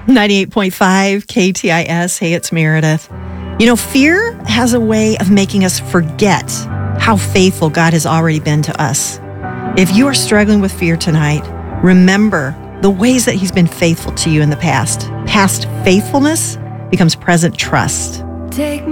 98.5 KTIS. Hey, it's Meredith. You know, fear has a way of making us forget how faithful God has already been to us. If you are struggling with fear tonight, remember the ways that He's been faithful to you in the past. Past faithfulness becomes present trust. Take my